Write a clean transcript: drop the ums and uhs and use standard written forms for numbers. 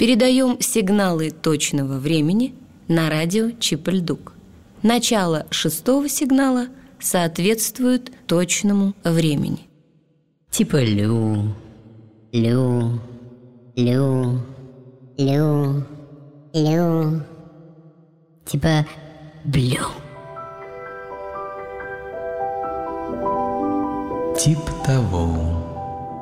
Передаем сигналы точного времени на радио Чип-Ль-Дук. Начало 6-го сигнала соответствует точному времени. Типа лю, лю, лю, лю, лю. Типа блю. Тип того.